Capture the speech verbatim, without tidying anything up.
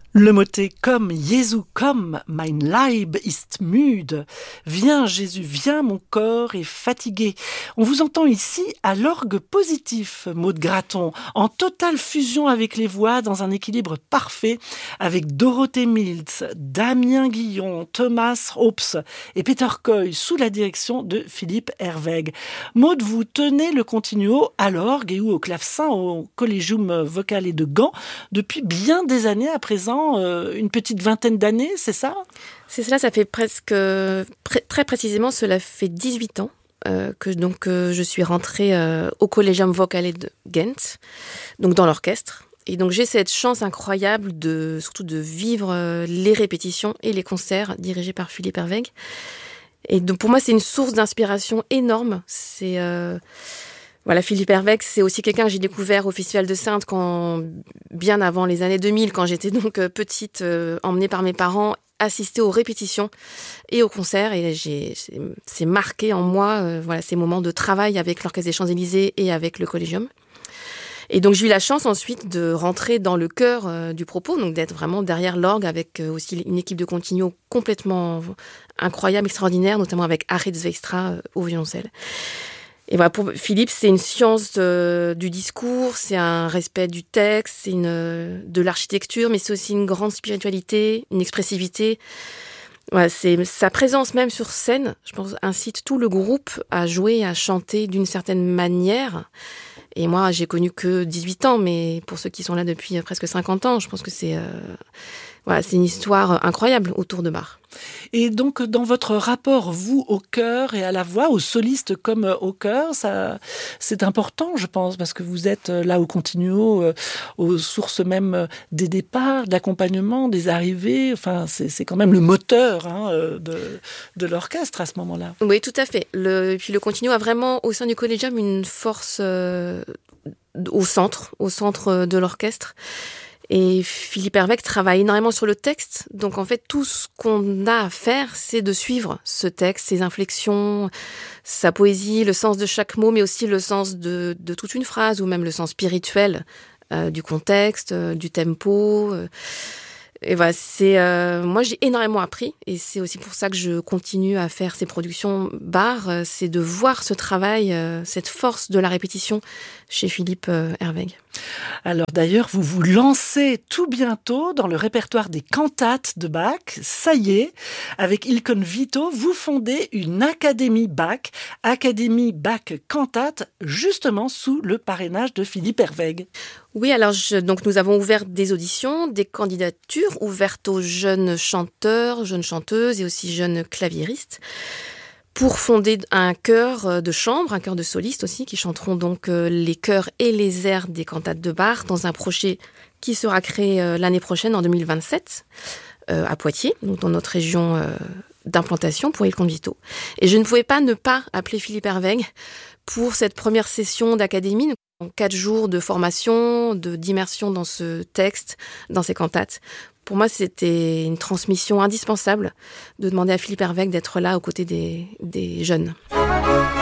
Le Motet komm, Jesu komm, mein Leib ist müde. Viens Jésus, viens, mon corps est fatigué. On vous entend ici à l'orgue positif, Maud Graton, en totale fusion avec les voix, dans un équilibre parfait, avec Dorothée Miltz, Damien Guillon, Thomas Hobbs et Peter Coy, sous la direction de Philippe Herwegh. Maud, vous tenez le continuo à l'orgue et ou au clavecin au Collegium Vocale de Gand depuis bien des années à présent. Une petite vingtaine d'années, c'est ça ? C'est cela, ça fait presque, pré- très précisément, cela fait dix-huit ans euh, que donc, euh, je suis rentrée euh, au Collegium Vocale de Ghent, donc dans l'orchestre. Et donc j'ai cette chance incroyable de, surtout de vivre euh, les répétitions et les concerts dirigés par Philippe Herwegh. Et donc pour moi, c'est une source d'inspiration énorme. C'est... Euh, Voilà, Philippe Herwegh, c'est aussi quelqu'un que j'ai découvert au Festival de Saintes quand, bien avant les années deux mille, quand j'étais donc petite, euh, emmenée par mes parents, assister aux répétitions et aux concerts. Et j'ai, c'est, c'est marqué en moi, euh, voilà, ces moments de travail avec l'Orchestre des Champs-Élysées et avec le Collegium. Et donc j'ai eu la chance ensuite de rentrer dans le cœur euh, du propos, donc d'être vraiment derrière l'orgue avec euh, aussi une équipe de continuo complètement incroyable, extraordinaire, notamment avec Arit Zwijstra euh, au violoncelle. Et voilà, pour Philippe, c'est une science de, du discours, c'est un respect du texte, c'est une, de l'architecture, mais c'est aussi une grande spiritualité, une expressivité. Voilà, c'est sa présence même sur scène, je pense, incite tout le groupe à jouer, à chanter d'une certaine manière. Et moi, j'ai connu que dix-huit ans, mais pour ceux qui sont là depuis presque cinquante ans, je pense que c'est, euh, voilà, c'est une histoire incroyable autour de Bach. Et donc, dans votre rapport, vous, au chœur et à la voix, aux solistes comme au chœur, ça, c'est important, je pense, parce que vous êtes là au continuo, euh, aux sources même des départs, de l'accompagnement, des arrivées. Enfin, c'est, c'est quand même le moteur hein, de, de l'orchestre à ce moment-là. Oui, tout à fait. Le, et puis le continuo a vraiment, au sein du Collegium, une force euh, au centre, au centre de l'orchestre. Et Philippe Herwegh travaille énormément sur le texte. Donc, en fait, tout ce qu'on a à faire, c'est de suivre ce texte, ses inflexions, sa poésie, le sens de chaque mot, mais aussi le sens de, de toute une phrase, ou même le sens spirituel euh, du contexte, euh, du tempo. Euh. Et voilà, c'est, euh, moi, j'ai énormément appris. Et c'est aussi pour ça que je continue à faire ces productions Bach. Euh, c'est de voir ce travail, euh, cette force de la répétition chez Philippe euh, Herwegh. Alors d'ailleurs, vous vous lancez tout bientôt dans le répertoire des cantates de Bach. Ça y est, avec Ilkon Vito, vous fondez une Académie Bach, Académie Bach Cantate, justement sous le parrainage de Philippe Herwegh. Oui, alors je, donc nous avons ouvert des auditions, des candidatures ouvertes aux jeunes chanteurs, jeunes chanteuses et aussi jeunes claviéristes, pour fonder un chœur de chambre, un chœur de solistes aussi, qui chanteront donc les chœurs et les airs des cantates de Bach dans un projet qui sera créé l'année prochaine, en deux mille vingt-sept, euh, à Poitiers, donc dans notre région euh, d'implantation pour Ilkon Vito. Et je ne pouvais pas ne pas appeler Philippe Herwegh pour cette première session d'académie, en quatre jours de formation, de, d'immersion dans ce texte, dans ces cantates. Pour moi, c'était une transmission indispensable de demander à Philippe Herwegh d'être là aux côtés des, des jeunes.